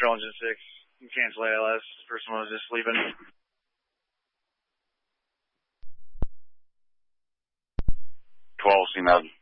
Patrol Engine 6. You can cancel ALS. First one was just sleeping. 12, C-Mountain.